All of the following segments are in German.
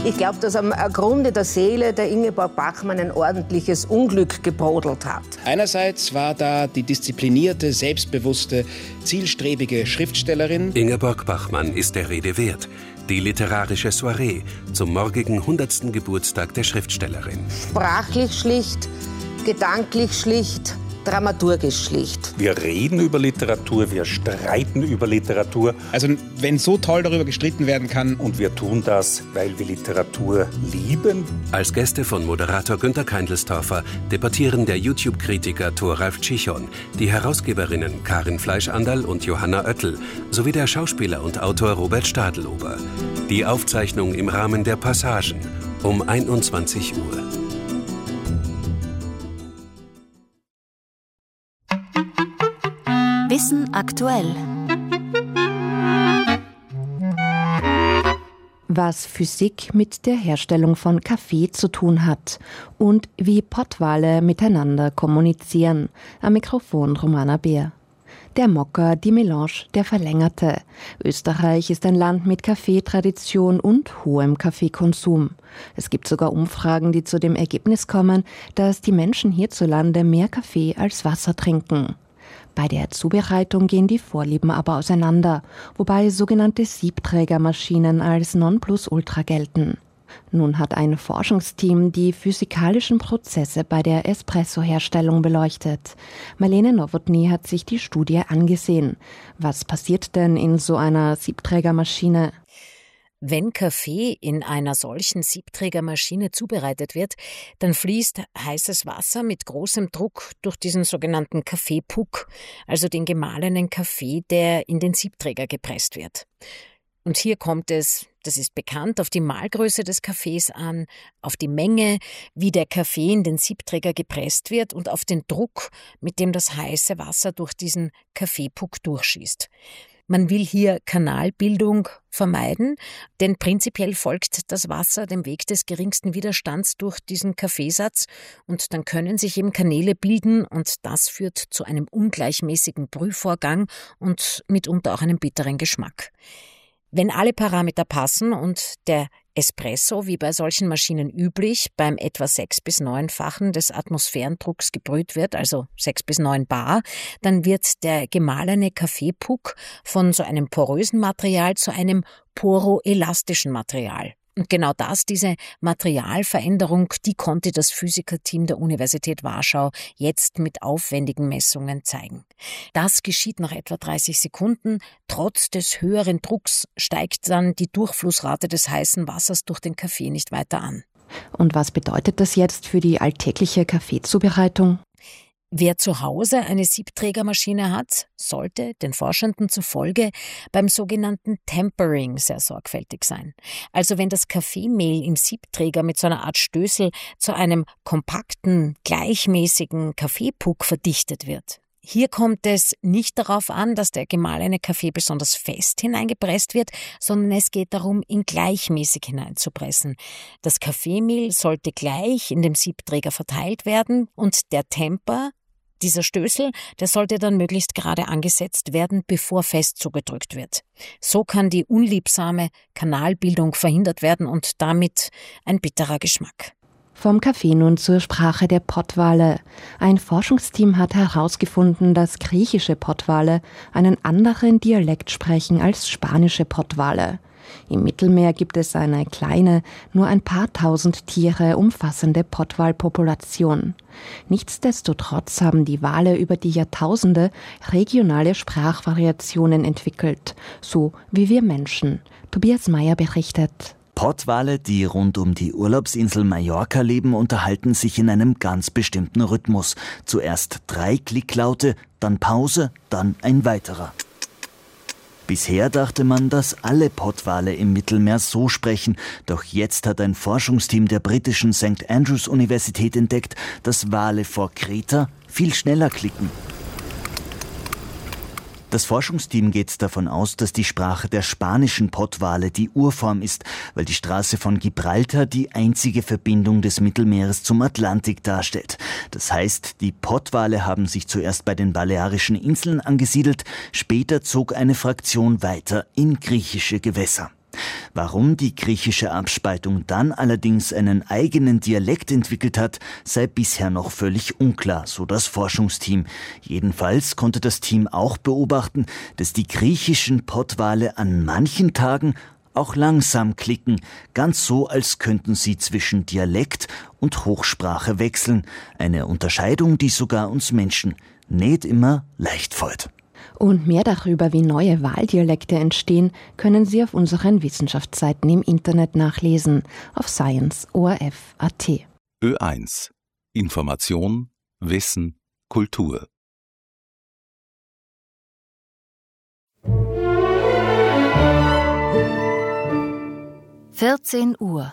Ich glaube, dass am Grunde der Seele der Ingeborg Bachmann ein ordentliches Unglück gebrodelt hat. Einerseits war da die disziplinierte, selbstbewusste, zielstrebige Schriftstellerin. Ingeborg Bachmann ist der Rede wert. Die literarische Soiree zum morgigen 100. Geburtstag der Schriftstellerin. Sprachlich schlicht, gedanklich schlicht, dramaturgisch schlicht. Wir reden über Literatur, wir streiten über Literatur. Also wenn so toll darüber gestritten werden kann. Und wir tun das, weil wir Literatur lieben. Als Gäste von Moderator Günter Keindelstorfer debattieren der YouTube-Kritiker Thoralf Tschichon, die Herausgeberinnen Karin Fleischanderl und Johanna Oettel sowie der Schauspieler und Autor Robert Stadelober. Die Aufzeichnung im Rahmen der Passagen um 21 Uhr. Wissen aktuell. Was Physik mit der Herstellung von Kaffee zu tun hat und wie Pottwale miteinander kommunizieren. Am Mikrofon Romana Beer. Der Mokka, die Melange, der Verlängerte. Österreich ist ein Land mit Kaffeetradition und hohem Kaffeekonsum. Es gibt sogar Umfragen, die zu dem Ergebnis kommen, dass die Menschen hierzulande mehr Kaffee als Wasser trinken. Bei der Zubereitung gehen die Vorlieben aber auseinander, wobei sogenannte Siebträgermaschinen als Nonplusultra gelten. Nun hat ein Forschungsteam die physikalischen Prozesse bei der Espresso-Herstellung beleuchtet. Marlene Nowotny hat sich die Studie angesehen. Was passiert denn in so einer Siebträgermaschine? Wenn Kaffee in einer solchen Siebträgermaschine zubereitet wird, dann fließt heißes Wasser mit großem Druck durch diesen sogenannten Kaffeepuck, also den gemahlenen Kaffee, der in den Siebträger gepresst wird. Und hier kommt es, das ist bekannt, auf die Mahlgröße des Kaffees an, auf die Menge, wie der Kaffee in den Siebträger gepresst wird und auf den Druck, mit dem das heiße Wasser durch diesen Kaffeepuck durchschießt. Man will hier Kanalbildung vermeiden, denn prinzipiell folgt das Wasser dem Weg des geringsten Widerstands durch diesen Kaffeesatz und dann können sich eben Kanäle bilden und das führt zu einem ungleichmäßigen Brühvorgang und mitunter auch einem bitteren Geschmack. Wenn alle Parameter passen und der Espresso, wie bei solchen Maschinen üblich, beim etwa 6- bis 9-fachen des Atmosphärendrucks gebrüht wird, also 6 bis 9 bar, dann wird der gemahlene Kaffeepuck von so einem porösen Material zu einem poroelastischen Material. Und genau das, diese Materialveränderung, die konnte das Physikerteam der Universität Warschau jetzt mit aufwendigen Messungen zeigen. Das geschieht nach etwa 30 Sekunden. Trotz des höheren Drucks steigt dann die Durchflussrate des heißen Wassers durch den Kaffee nicht weiter an. Und was bedeutet das jetzt für die alltägliche Kaffeezubereitung? Wer zu Hause eine Siebträgermaschine hat, sollte den Forschenden zufolge beim sogenannten Tempering sehr sorgfältig sein. Also wenn das Kaffeemehl im Siebträger mit so einer Art Stößel zu einem kompakten, gleichmäßigen Kaffeepuck verdichtet wird. Hier kommt es nicht darauf an, dass der gemahlene Kaffee besonders fest hineingepresst wird, sondern es geht darum, ihn gleichmäßig hineinzupressen. Das Kaffeemehl sollte gleich in dem Siebträger verteilt werden und der Temper, dieser Stößel, der sollte dann möglichst gerade angesetzt werden, bevor fest zugedrückt wird. So kann die unliebsame Kanalbildung verhindert werden und damit ein bitterer Geschmack. Vom Kaffee nun zur Sprache der Pottwale. Ein Forschungsteam hat herausgefunden, dass griechische Pottwale einen anderen Dialekt sprechen als spanische Pottwale. Im Mittelmeer gibt es eine kleine, nur ein paar tausend Tiere umfassende Pottwalpopulation. Nichtsdestotrotz haben die Wale über die Jahrtausende regionale Sprachvariationen entwickelt, so wie wir Menschen. Tobias Meyer berichtet. Pottwale, die rund um die Urlaubsinsel Mallorca leben, unterhalten sich in einem ganz bestimmten Rhythmus. Zuerst 3 Klicklaute, dann Pause, dann ein weiterer. Bisher dachte man, dass alle Pottwale im Mittelmeer so sprechen. Doch jetzt hat ein Forschungsteam der britischen St. Andrews Universität entdeckt, dass Wale vor Kreta viel schneller klicken. Das Forschungsteam geht davon aus, dass die Sprache der spanischen Pottwale die Urform ist, weil die Straße von Gibraltar die einzige Verbindung des Mittelmeeres zum Atlantik darstellt. Das heißt, die Pottwale haben sich zuerst bei den Balearischen Inseln angesiedelt, später zog eine Fraktion weiter in griechische Gewässer. Warum die griechische Abspaltung dann allerdings einen eigenen Dialekt entwickelt hat, sei bisher noch völlig unklar, so das Forschungsteam. Jedenfalls konnte das Team auch beobachten, dass die griechischen Pottwale an manchen Tagen auch langsam klicken, ganz so, als könnten sie zwischen Dialekt und Hochsprache wechseln. Eine Unterscheidung, die sogar uns Menschen nicht immer leicht fällt. Und mehr darüber, wie neue Wahldialekte entstehen, können Sie auf unseren Wissenschaftsseiten im Internet nachlesen, auf science.orf.at. Ö1 – Information, Wissen, Kultur. Uhr.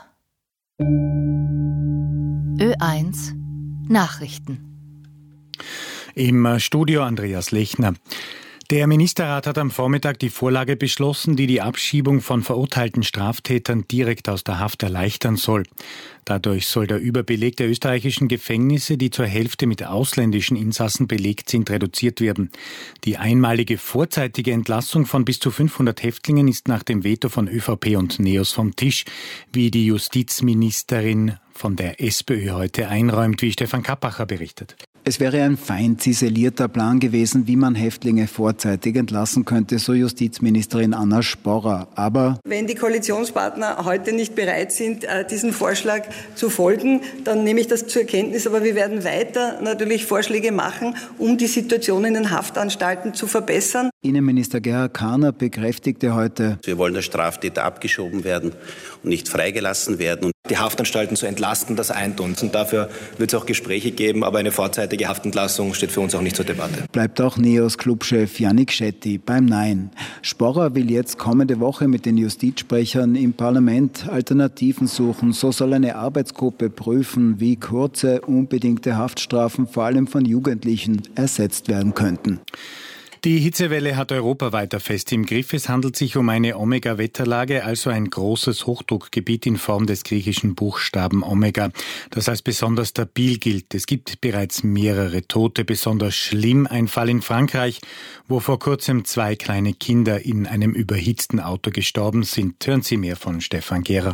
Ö1 Nachrichten. Im Studio Andreas Lechner. Der Ministerrat hat am Vormittag die Vorlage beschlossen, die die Abschiebung von verurteilten Straftätern direkt aus der Haft erleichtern soll. Dadurch soll der Überbeleg der österreichischen Gefängnisse, die zur Hälfte mit ausländischen Insassen belegt sind, reduziert werden. Die einmalige vorzeitige Entlassung von bis zu 500 Häftlingen ist nach dem Veto von ÖVP und NEOS vom Tisch, wie die Justizministerin von der SPÖ heute einräumt, wie Stefan Kappacher berichtet. Es wäre ein fein ziselierter Plan gewesen, wie man Häftlinge vorzeitig entlassen könnte, so Justizministerin Anna Sporrer. Aber wenn die Koalitionspartner heute nicht bereit sind, diesem Vorschlag zu folgen, dann nehme ich das zur Kenntnis. Aber wir werden weiter natürlich Vorschläge machen, um die Situation in den Haftanstalten zu verbessern. Innenminister Gerhard Kahner bekräftigte heute: Wir wollen, dass Straftäter abgeschoben werden und nicht freigelassen werden. Und die Haftanstalten zu entlasten, das eint uns. Und dafür wird es auch Gespräche geben, aber eine vorzeitige Haftentlassung steht für uns auch nicht zur Debatte. Bleibt auch NEOS-Clubchef Yannick Shetty beim Nein. Sporrer will jetzt kommende Woche mit den Justizsprechern im Parlament Alternativen suchen. So soll eine Arbeitsgruppe prüfen, wie kurze, unbedingte Haftstrafen vor allem von Jugendlichen ersetzt werden könnten. Die Hitzewelle hat Europa weiter fest im Griff. Es handelt sich um eine Omega-Wetterlage, also ein großes Hochdruckgebiet in Form des griechischen Buchstaben Omega, das als besonders stabil gilt. Es gibt bereits mehrere Tote. Besonders schlimm ein Fall in Frankreich, wo vor kurzem 2 kleine Kinder in einem überhitzten Auto gestorben sind. Hören Sie mehr von Stefan Gehrer.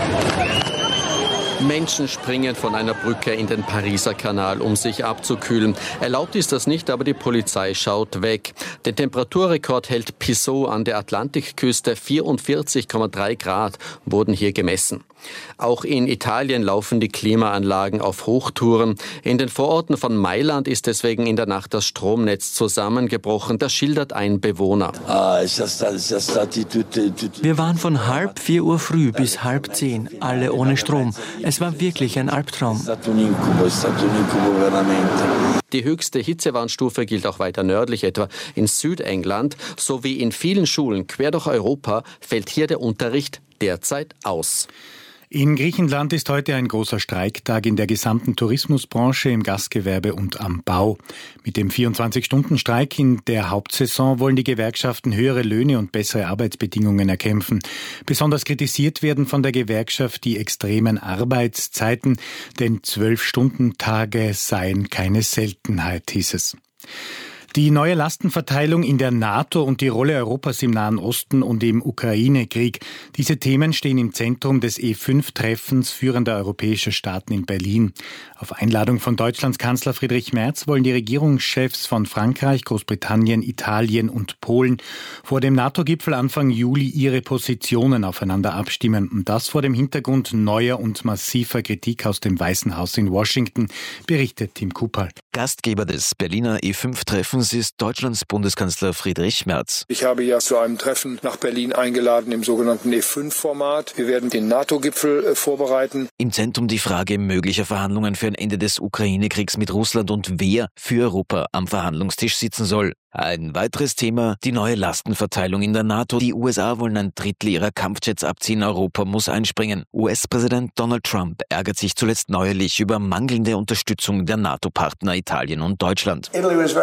Menschen springen von einer Brücke in den Pariser Kanal, um sich abzukühlen. Erlaubt ist das nicht, aber die Polizei schaut weg. Den Temperaturrekord hält Pissot an der Atlantikküste. 44,3 Grad wurden hier gemessen. Auch in Italien laufen die Klimaanlagen auf Hochtouren. In den Vororten von Mailand ist deswegen in der Nacht das Stromnetz zusammengebrochen. Das schildert ein Bewohner. Wir waren von 3:30 Uhr früh bis 9:30, alle ohne Strom. Es war wirklich ein Albtraum. Die höchste Hitzewarnstufe gilt auch weiter nördlich, etwa in Südengland. Sowie in vielen Schulen quer durch Europa fällt hier der Unterricht derzeit aus. In Griechenland ist heute ein großer Streiktag in der gesamten Tourismusbranche, im Gastgewerbe und am Bau. Mit dem 24-Stunden-Streik in der Hauptsaison wollen die Gewerkschaften höhere Löhne und bessere Arbeitsbedingungen erkämpfen. Besonders kritisiert werden von der Gewerkschaft die extremen Arbeitszeiten, denn 12-Stunden-Tage seien keine Seltenheit, hieß es. Die neue Lastenverteilung in der NATO und die Rolle Europas im Nahen Osten und im Ukraine-Krieg. Diese Themen stehen im Zentrum des E5-Treffens führender europäischer Staaten in Berlin. Auf Einladung von Deutschlands Kanzler Friedrich Merz wollen die Regierungschefs von Frankreich, Großbritannien, Italien und Polen vor dem NATO-Gipfel Anfang Juli ihre Positionen aufeinander abstimmen. Und das vor dem Hintergrund neuer und massiver Kritik aus dem Weißen Haus in Washington, berichtet Tim Kupal. Gastgeber des Berliner E5-Treffens ist Deutschlands Bundeskanzler Friedrich Merz. Ich habe ja zu einem Treffen nach Berlin eingeladen im sogenannten E5-Format. Wir werden den NATO-Gipfel vorbereiten. Im Zentrum die Frage möglicher Verhandlungen für ein Ende des Ukraine-Kriegs mit Russland und wer für Europa am Verhandlungstisch sitzen soll. Ein weiteres Thema, die neue Lastenverteilung in der NATO. Die USA wollen 1/3 ihrer Kampfjets abziehen, Europa muss einspringen. US-Präsident Donald Trump ärgert sich zuletzt neuerlich über mangelnde Unterstützung der NATO-Partner Italien und Deutschland.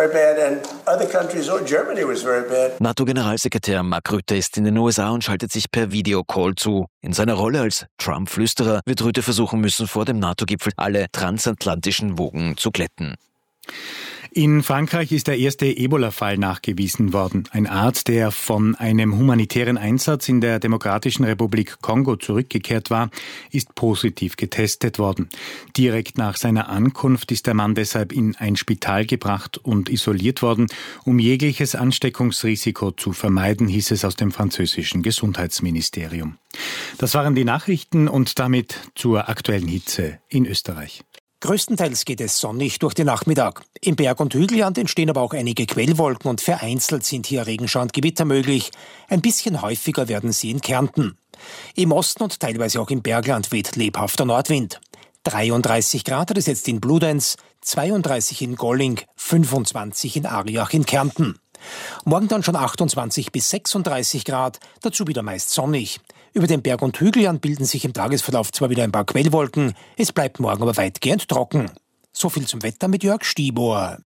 NATO-Generalsekretär Mark Rutte ist in den USA und schaltet sich per Videocall zu. In seiner Rolle als Trump-Flüsterer wird Rutte versuchen müssen, vor dem NATO-Gipfel alle transatlantischen Wogen zu glätten. In Frankreich ist der erste Ebola-Fall nachgewiesen worden. Ein Arzt, der von einem humanitären Einsatz in der Demokratischen Republik Kongo zurückgekehrt war, ist positiv getestet worden. Direkt nach seiner Ankunft ist der Mann deshalb in ein Spital gebracht und isoliert worden, um jegliches Ansteckungsrisiko zu vermeiden, hieß es aus dem französischen Gesundheitsministerium. Das waren die Nachrichten und damit zur aktuellen Hitze in Österreich. Größtenteils geht es sonnig durch den Nachmittag. Im Berg- und Hügelland entstehen aber auch einige Quellwolken und vereinzelt sind hier Regenschauer und Gewitter möglich. Ein bisschen häufiger werden sie in Kärnten. Im Osten und teilweise auch im Bergland weht lebhafter Nordwind. 33 Grad hat es jetzt in Bludenz, 32 in Golling, 25 in Ariach in Kärnten. Morgen dann schon 28 bis 36 Grad, dazu wieder meist sonnig. Über den Berg- und Hügelland bilden sich im Tagesverlauf zwar wieder ein paar Quellwolken, es bleibt morgen aber weitgehend trocken. So viel zum Wetter mit Jörg Stieber.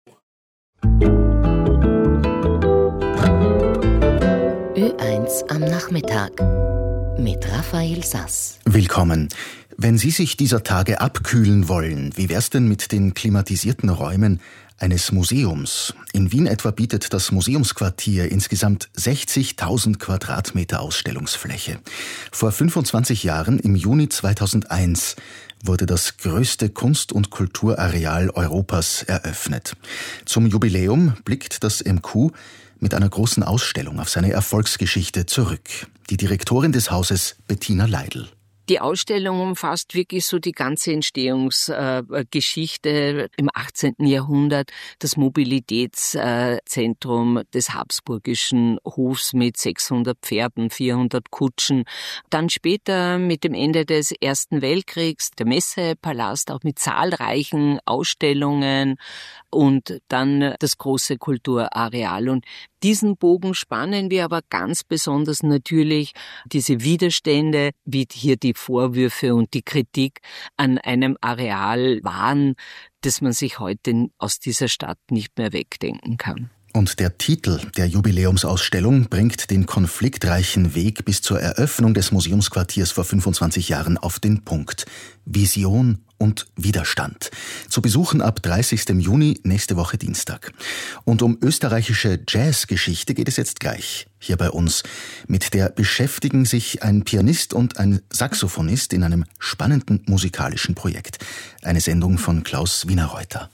Ö1 am Nachmittag mit Raphael Sass. Willkommen. Wenn Sie sich dieser Tage abkühlen wollen, wie wär's denn mit den klimatisierten Räumen eines Museums? In Wien etwa bietet das Museumsquartier insgesamt 60.000 Quadratmeter Ausstellungsfläche. Vor 25 Jahren, im Juni 2001, wurde das größte Kunst- und Kulturareal Europas eröffnet. Zum Jubiläum blickt das MQ mit einer großen Ausstellung auf seine Erfolgsgeschichte zurück. Die Direktorin des Hauses, Bettina Leidl. Die Ausstellung umfasst wirklich so die ganze Entstehungsgeschichte im 18. Jahrhundert, das Mobilitätszentrum des habsburgischen Hofs mit 600 Pferden, 400 Kutschen. Dann später mit dem Ende des Ersten Weltkriegs der Messepalast, auch mit zahlreichen Ausstellungen und dann das große Kulturareal. Und diesen Bogen spannen wir aber ganz besonders natürlich diese Widerstände, wie hier die Vorwürfe und die Kritik an einem Areal waren, das man sich heute aus dieser Stadt nicht mehr wegdenken kann. Und der Titel der Jubiläumsausstellung bringt den konfliktreichen Weg bis zur Eröffnung des Museumsquartiers vor 25 Jahren auf den Punkt. Vision und Widerstand. Zu besuchen ab 30. Juni, nächste Woche Dienstag. Und um österreichische Jazzgeschichte geht es jetzt gleich. Hier bei uns. Mit der beschäftigen sich ein Pianist und ein Saxophonist in einem spannenden musikalischen Projekt. Eine Sendung von Klaus Wienerreuter.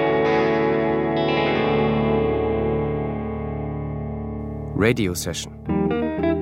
Radio Session.